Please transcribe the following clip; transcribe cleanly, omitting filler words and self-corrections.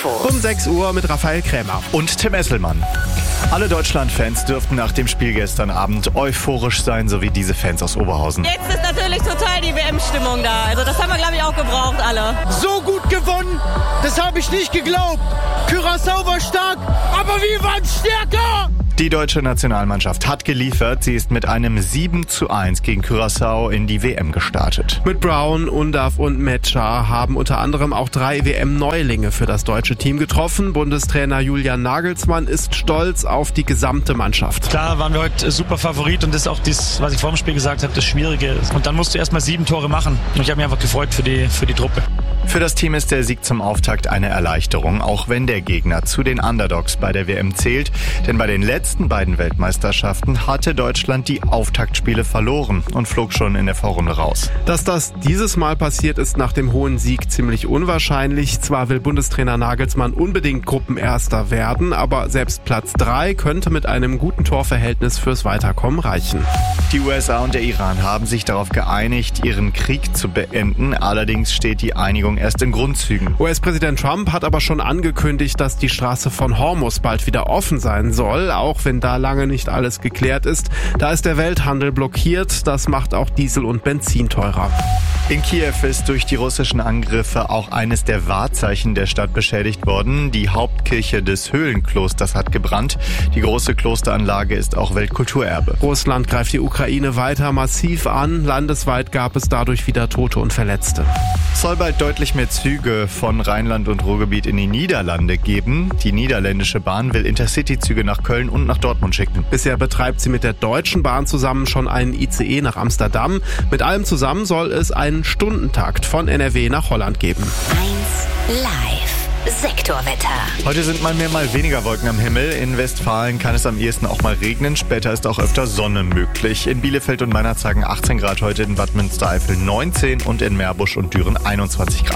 Info. Um 6 Uhr mit Raphael Krämer. Und Tim Esselmann. Alle Deutschland-Fans dürften nach dem Spiel gestern Abend euphorisch sein, so wie diese Fans aus Oberhausen. Jetzt ist natürlich total die WM-Stimmung da. Also das haben wir, glaube ich, auch gebraucht, alle. So gut gewonnen, das habe ich nicht geglaubt. Curaçao war stark, aber wir waren stärker. Die deutsche Nationalmannschaft hat geliefert. Sie ist mit einem 7:1 gegen Curaçao in die WM gestartet. Mit Brown, Undav und Metscher haben unter anderem auch 3 WM-Neulinge für das deutsche Team getroffen. Bundestrainer Julian Nagelsmann ist stolz auf die gesamte Mannschaft. Klar waren wir heute super Favorit und das ist auch das, was ich vor dem Spiel gesagt habe, das Schwierige. Und dann musst du erstmal 7 Tore machen. Und ich habe mich einfach gefreut für die Truppe. Für das Team ist der Sieg zum Auftakt eine Erleichterung, auch wenn der Gegner zu den Underdogs bei der WM zählt. Denn bei den letzten beiden Weltmeisterschaften hatte Deutschland die Auftaktspiele verloren und flog schon in der Vorrunde raus. Dass das dieses Mal passiert, ist nach dem hohen Sieg ziemlich unwahrscheinlich. Zwar will Bundestrainer Nagelsmann unbedingt Gruppenerster werden, aber selbst Platz 3 könnte mit einem guten Torverhältnis fürs Weiterkommen reichen. Die USA und der Iran haben sich darauf geeinigt, ihren Krieg zu beenden. Allerdings steht die Einigung erst in Grundzügen. US-Präsident Trump hat aber schon angekündigt, dass die Straße von Hormuz bald wieder offen sein soll, auch wenn da lange nicht alles geklärt ist. Da ist der Welthandel blockiert, das macht auch Diesel und Benzin teurer. In Kiew ist durch die russischen Angriffe auch eines der Wahrzeichen der Stadt beschädigt worden. Die Hauptkirche des Höhlenklosters hat gebrannt. Die große Klosteranlage ist auch Weltkulturerbe. Russland greift die Ukraine weiter massiv an. Landesweit gab es dadurch wieder Tote und Verletzte. Es soll bald deutlich mehr Züge von Rheinland und Ruhrgebiet in die Niederlande geben. Die niederländische Bahn will Intercity-Züge nach Köln und nach Dortmund schicken. Bisher betreibt sie mit der Deutschen Bahn zusammen schon einen ICE nach Amsterdam. Mit allem zusammen soll es einen Stundentakt von NRW nach Holland geben. 1 Live. Sektorwetter. Heute sind mal mehr, mal weniger Wolken am Himmel. In Westfalen kann es am ehesten auch mal regnen. Später ist auch öfter Sonne möglich. In Bielefeld und Meinerzhagen 18 Grad heute, in Bad Münstereifel 19 und in Meerbusch und Düren 21 Grad.